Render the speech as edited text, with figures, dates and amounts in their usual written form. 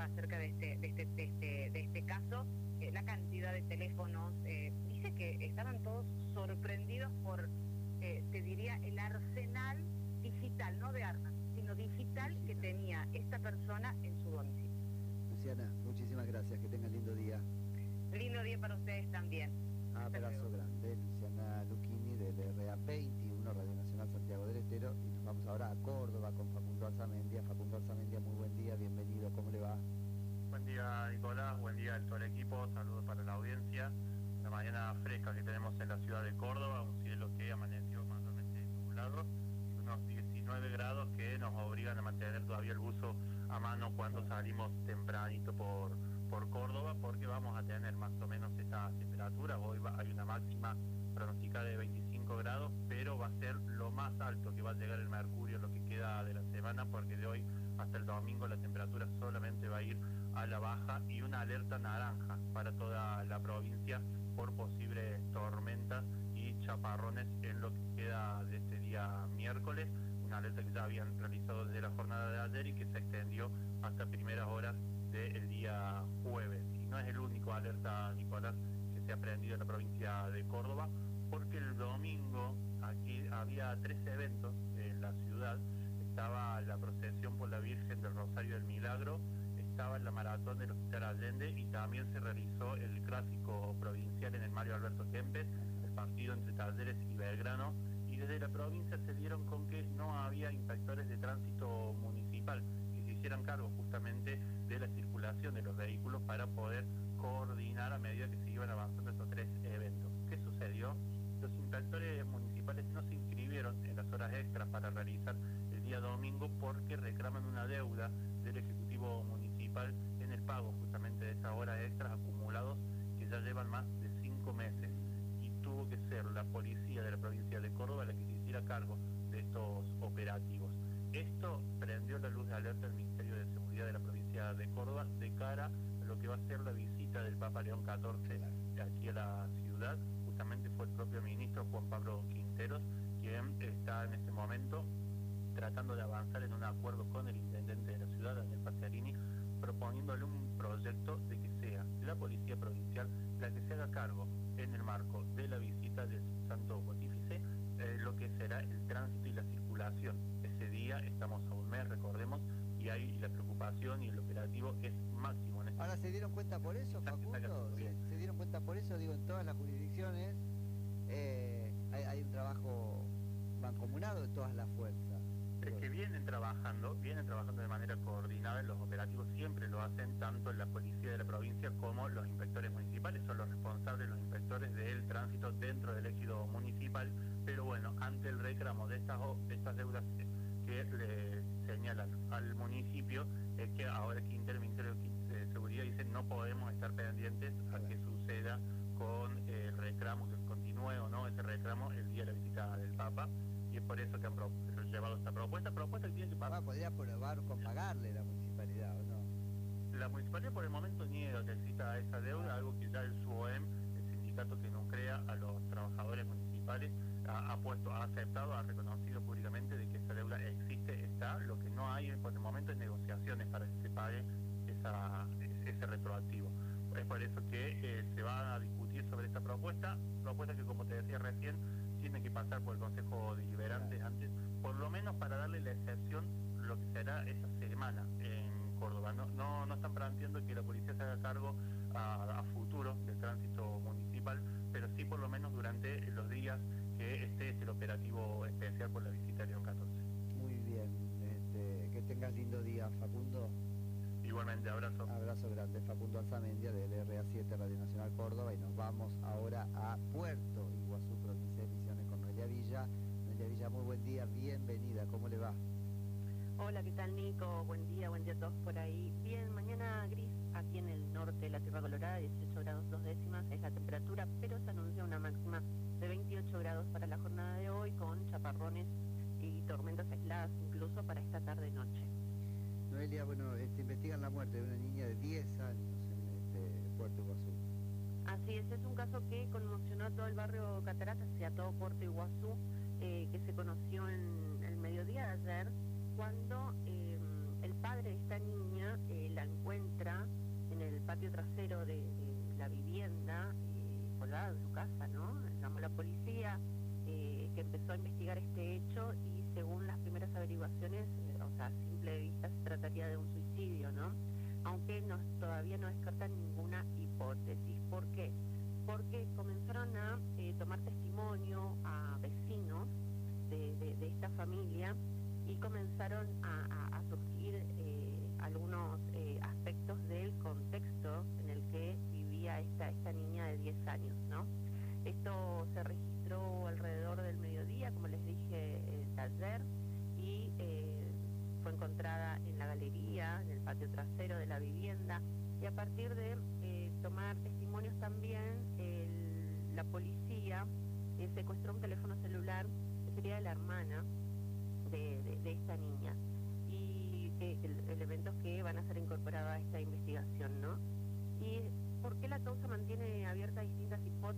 acerca de este caso, la cantidad de teléfonos. Dice que estaban todos sorprendidos por, te diría, el arsenal digital, no de armas, sino digital que tenía esta persona en su domicilio. Luciana, muchísimas gracias, que tengan lindo día. Lindo día para ustedes también. Abrazo grande, Luciana Lucchini del RA21, Radio Nacional Santiago del Estero, y nos vamos ahora a Córdoba con Facundo Arzamendia. Facundo Arzamendia, muy buen día, bienvenido, ¿cómo le va? Buen día, Nicolás, buen día a todo el equipo, saludos para la audiencia. Una mañana fresca que tenemos en la ciudad de Córdoba, un cielo que amaneció mayormente nublado, y unos 19 grados que nos obligan a mantener todavía el buzo a mano cuando salimos tempranito por Córdoba, porque vamos a tener más o menos esta temperatura. Hoy hay una máxima pronosticada de 25 grados, pero va a ser lo más alto que va a llegar el mercurio lo que queda de la semana, porque de hoy hasta el domingo la temperatura solamente va a ir a la baja, y una alerta naranja para toda la provincia por posibles tormentas y chaparrones en lo que queda de este día miércoles, una alerta que ya habían realizado desde la jornada de ayer y que se extendió hasta primeras horas del día jueves. Y no es el único alerta, Nicolás, que se ha prendido en la provincia de Córdoba, porque el domingo aquí había 3 eventos en la ciudad. Estaba la procesión por la Virgen del Rosario del Milagro, estaba la maratón del Hospital Allende, y también se realizó el clásico provincial en el Mario Alberto Kempes, el partido entre Talleres y Belgrano, y desde la provincia se dieron con que no había inspectores de tránsito municipal que se hicieran cargo justamente de la circulación de los vehículos para poder coordinar a medida que se iban avanzando estos 3 eventos. ¿Qué sucedió? Los inspectores municipales no se inscribieron en las horas extras para realizar el día domingo porque reclaman una deuda del Ejecutivo Municipal en el pago justamente de esas horas extras acumulados que ya llevan más de 5 meses. Y tuvo que ser la policía de la provincia de Córdoba la que se hiciera cargo de estos operativos. Esto prendió la luz de alerta al Ministerio de Seguridad de la provincia de Córdoba de cara a lo que va a ser la visita del Papa León XIV aquí a la ciudad. Justamente fue el propio ministro Juan Pablo Quinteros quien está en este momento tratando de avanzar en un acuerdo con el intendente de la ciudad, Daniel Paciarini, proponiéndole un proyecto de que sea la policía provincial la que se haga cargo en el marco de la visita del Santo Pontífice, lo que será el tránsito y la circulación. Ese día estamos a un mes, recordemos, y ahí la preocupación y el operativo es máximo. Ahora, ¿se dieron cuenta por eso, Facundo? ¿Se dieron cuenta por eso? Digo, en todas las jurisdicciones hay un trabajo mancomunado de todas las fuerzas. Es que vienen trabajando de manera coordinada. Los operativos siempre lo hacen tanto la policía de la provincia como los inspectores municipales, son los responsables, los inspectores del tránsito dentro del ejido municipal. Pero bueno, ante el reclamo de estas deudas que le señalan al municipio, es que ahora que el Ministerio de Seguridad dice no podemos estar pendientes a que suceda con el reclamo, que continúe o no ese reclamo el día de la visita del Papa. Y es por eso que han llevado esta propuesta que tiene que pasar. ¿Podría probar con pagarle la municipalidad o no? La municipalidad por el momento niega que exista esa deuda, algo que ya el SUOEM, el sindicato que nuclea a los trabajadores municipales, ha aceptado, ha reconocido públicamente de que esa deuda existe, está. Lo que no hay por el momento es negociaciones para que se pague ese retroactivo. Es por eso que se va a discutir sobre esta propuesta que, como te decía recién, tiene que pasar por el Consejo Deliberante antes, por lo menos para darle la excepción lo que será esa semana en Córdoba. No están planteando que la policía se haga cargo a futuro del tránsito municipal, pero sí por lo menos durante los días que esté el operativo especial por la visita de León XIV. Muy bien, que tengas lindo día, Facundo. Igualmente, abrazo. Abrazo grande, Facundo Arzamendia del RA7 Radio Nacional Córdoba, y nos vamos ahora a Puerto Iguazú, provincia de Misiones, con Noelia Villa. Noelia Villa, muy buen día, bienvenida, ¿cómo le va? Hola, ¿qué tal, Nico? Buen día a todos por ahí. Bien, mañana gris aquí en el norte de la Tierra Colorada, 18 grados 2 décimas es la temperatura, pero se anuncia una máxima de 28 grados para la jornada de hoy, con chaparrones y tormentas aisladas incluso para esta tarde-noche. Noelia, bueno, investigan la muerte de una niña de 10 años en Puerto Iguazú. Así es un caso que conmocionó a todo el barrio Cataratas y a todo Puerto Iguazú, que se conoció en el mediodía de ayer, cuando el padre de esta niña la encuentra trasero de la vivienda, colgada en su casa, ¿no? Llamó a la policía, que empezó a investigar este hecho y según las primeras averiguaciones, o sea, a simple vista se trataría de un suicidio, ¿no? Aunque todavía no descartan ninguna hipótesis. ¿Por qué? Porque comenzaron a tomar testimonio a vecinos de esta familia y comenzaron a surgir algunos aspectos del contexto en el que vivía esta niña de 10 años, ¿no? Esto se registró alrededor del mediodía, como les dije, ayer, y fue encontrada en la galería, en el patio trasero de la vivienda, y a partir de tomar testimonios también, la policía secuestró un teléfono celular que sería de la hermana de esta niña, y elementos que van a ser incorporados a esta investigación, ¿no? ¿Y por qué la causa mantiene abiertas distintas hipótesis?